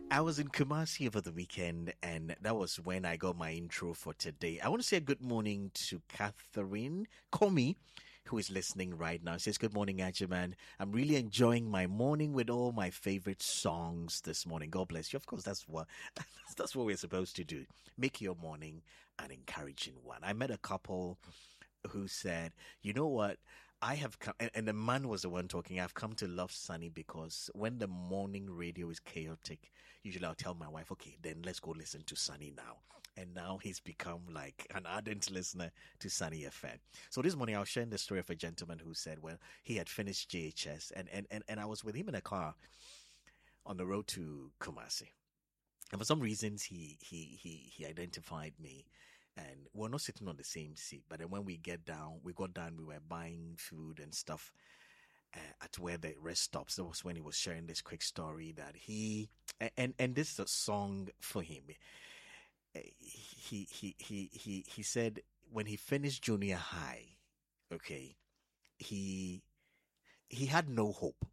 I was in Kumasi over the weekend, and that was when I got my intro for today. I want to say a good morning to Catherine Comey, who is listening right now. She says, "Good morning, Ajaman. I'm really enjoying my morning with all my favorite songs this morning. God bless you." Of course, that's what that's what we're supposed to do. Make your morning an encouraging one. I met a couple who said, "You know what? I have come," and the man was the one talking. "I've come to love Sunny because when the morning radio is chaotic, usually I'll tell my wife, okay, then let's go listen to Sunny now." And now he's become like an ardent listener to Sunny FM. So this morning I was sharing the story of a gentleman who said, well, he had finished JHS and I was with him in a car on the road to Kumasi. And for some reasons he identified me, and we're not sitting on the same seat. But then when we got down, we were buying food and stuff at where the rest stops. That was when he was sharing this quick story that and this is a song for him. He said when he finished junior high, okay, he had no hope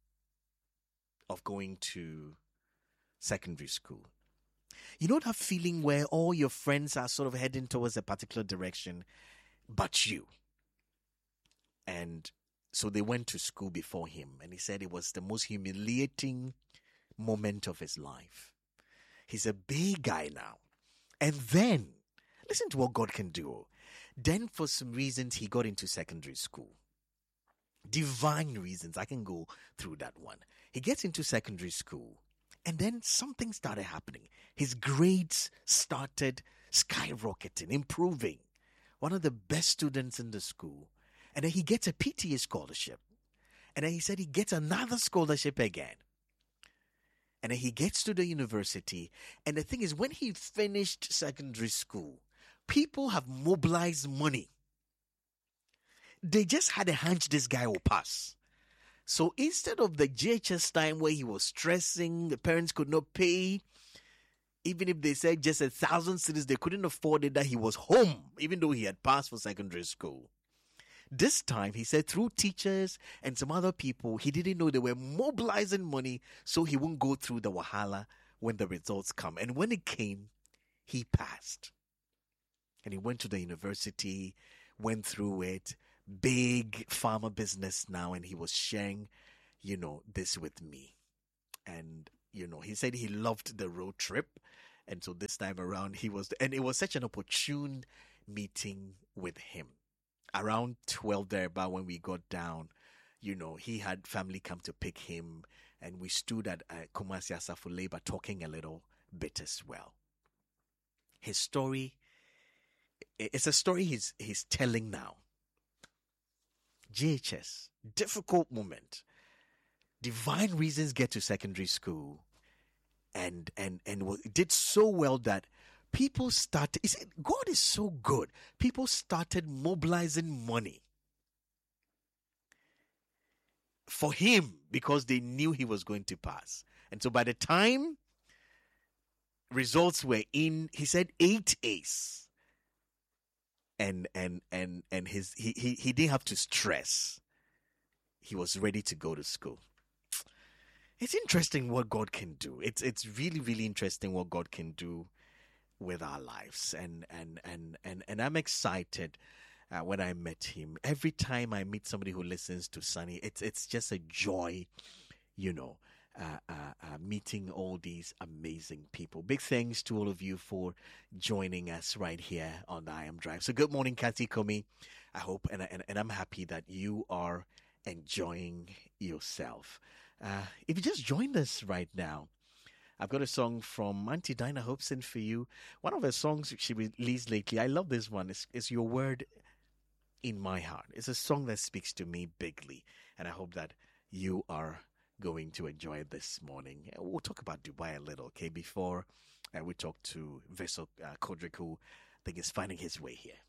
of going to secondary school. You know that feeling where all your friends are sort of heading towards a particular direction, but you. And so they went to school before him, and he said it was the most humiliating moment of his life. He's a big guy now. And then, listen to what God can do. Then for some reasons, he got into secondary school. Divine reasons. I can go through that one. He gets into secondary school. And then something started happening. His grades started skyrocketing, improving. One of the best students in the school. And then he gets a PTA scholarship. And then he said he gets another scholarship again. And then he gets to the university. And the thing is, when he finished secondary school, people have mobilized money. They just had a hunch this guy will pass. So instead of the JHS time where he was stressing, the parents could not pay, even if they said just 1,000 cedis, they couldn't afford it, that he was home, even though he had passed for secondary school. This time, he said through teachers and some other people, he didn't know they were mobilizing money so he wouldn't go through the wahala when the results come. And when it came, he passed. And he went to the university, went through it, big pharma business now, and he was sharing, this with me. And, he said he loved the road trip. And so this time around and it was such an opportune meeting with him. Around 12 there, about when we got down, he had family come to pick him, and we stood at Kumasi Asafo Labor talking a little bit as well. His story, it's a story he's telling now. JHS, difficult moment. Divine reasons get to secondary school, and did so well that people started. God is so good. People started mobilizing money for him because they knew he was going to pass. And so by the time results were in, he said 8 A's. And he didn't have to stress. He was ready to go to school. It's interesting what God can do. It's really, really interesting what God can do with our lives. And I'm excited when I met him. Every time I meet somebody who listens to Sunny, it's just a joy, meeting all these amazing people. Big thanks to all of you for joining us right here on the I Am Drive. So good morning, Kathy Comey. I hope and I'm happy that you are enjoying yourself. If you just joined us right now, I've got a song from Auntie Dinah Hobson for you. One of her songs she released lately. I love this one. It's Your Word in My Heart. It's a song that speaks to me bigly, and I hope that you are going to enjoy it this morning. We'll talk about Dubai a little, okay, before we talk to Vessel Kodrick, who I think is finding his way here.